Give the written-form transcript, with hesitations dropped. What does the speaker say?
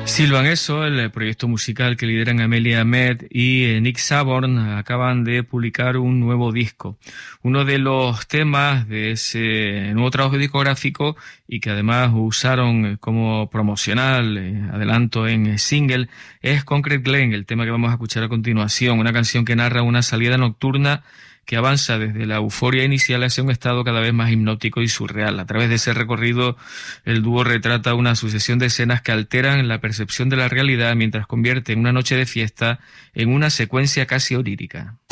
Silvan Eso, el proyecto musical que lideran Amelia Ahmed y Nick Saborn, acaban de publicar un nuevo disco. Uno de los temas de ese nuevo trabajo discográfico, y que además usaron como promocional, adelanto en single, es Concrete Glen, el tema que vamos a escuchar a continuación, una canción que narra una salida nocturna que avanza desde la euforia inicial hacia un estado cada vez más hipnótico y surreal. A través de ese recorrido, el dúo retrata una sucesión de escenas que alteran la percepción de la realidad mientras convierte una noche de fiesta en una secuencia casi onírica.